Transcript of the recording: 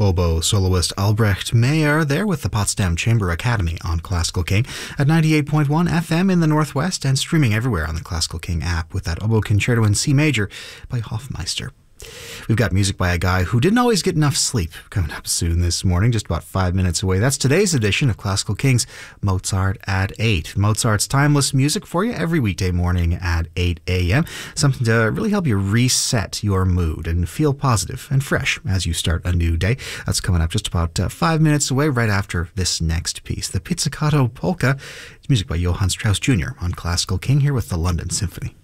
Oboe soloist Albrecht Meyer there with the Potsdam Chamber Academy on Classical King at 98.1 FM in the Northwest and streaming everywhere on the Classical King app with that oboe concerto in C major by Hofmeister. We've got music by a guy who didn't always get enough sleep coming up soon this morning, just about 5 minutes away. That's today's edition of Classical King's Mozart at 8. Mozart's timeless music for you every weekday morning at 8 a.m. Something to really help you reset your mood and feel positive and fresh as you start a new day. That's coming up just about 5 minutes away right after this next piece. The Pizzicato Polka. It's music by Johann Strauss Jr. on Classical King here with the London Symphony.